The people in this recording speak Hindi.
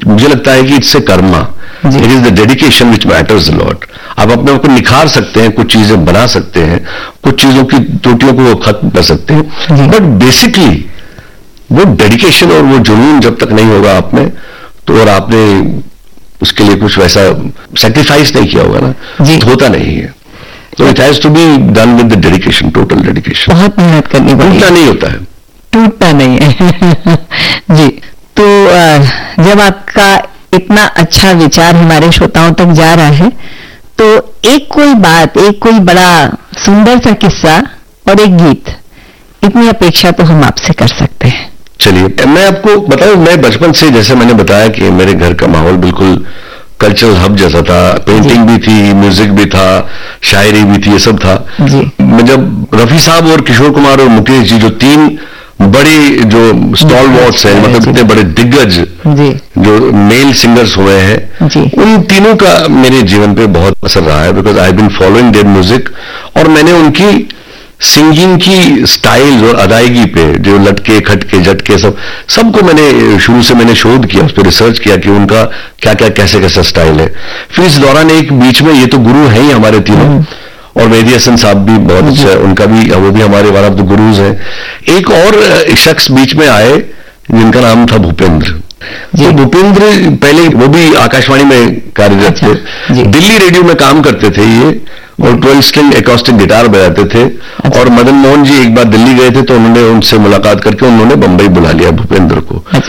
मुझे लगता है कि it's a Karma, it is the dedication which matters lot. आप अपने आप को निखार सकते हैं, कुछ चीजें बना सकते हैं, कुछ चीजों की त्रुटियों को खत्म कर सकते हैं, बट बेसिकली वो डेडिकेशन और वो जुनून जब तक नहीं होगा आप में, तो और आपने उसके लिए कुछ वैसा सेक्रीफाइस नहीं किया होगा ना, तो होता नहीं है। तो it has to be done with the dedication, total dedication. बहुत मेहनत करनी पड़ेगी, टूटना नहीं होता है, टूटता नहीं है। जी, तो जब आपका इतना अच्छा विचार हमारे श्रोताओं तक जा रहा है, तो एक कोई बात, एक कोई बड़ा सुंदर सा किस्सा और एक गीत, इतनी अपेक्षा तो हम आपसे कर सकते हैं। चलिए, मैं आपको बताऊं, मैं बचपन से, जैसे मैंने बताया कि मेरे घर का माहौल बिल्कुल कल्चरल हब जैसा था, पेंटिंग भी थी, म्यूजिक भी था, शायरी भी थी, ये सब था। मैं जब रफी साहब और किशोर कुमार और मुकेश जी, जो तीन बड़े जो स्टॉलवॉर्ट्स हैं, मतलब इतने बड़े दिग्गज जो मेल सिंगर्स हुए हैं, उन तीनों का मेरे जीवन पे बहुत असर रहा है, because I have been following their music. और मैंने उनकी सिंगिंग की स्टाइल और अदायगी पे, जो लटके खटके झटके सबको मैंने शुरू से मैंने शोध किया, उस पर रिसर्च किया कि उनका क्या क्या कैसे कैसा स्टाइल है। फिर इस दौरान एक बीच में, ये तो गुरु हैं ही हमारे तीनों, और मेहदी हसन साहब भी बहुत अच्छा है, उनका भी, वो भी हमारे वन ऑफ द गुरुज हैं। एक और शख्स बीच में आए जिनका नाम था भूपेंद्र। तो भूपेंद्र पहले वो भी आकाशवाणी में कार्यरत थे, दिल्ली रेडियो में काम करते थे ये, और 12 स्ट्रिंग एकॉस्टिक गिटार बजाते थे। और मदन मोहन जी एक बार दिल्ली गए थे, तो उन्होंने उनसे मुलाकात करके उन्होंने बंबई बुला लिया भूपेंद्र को।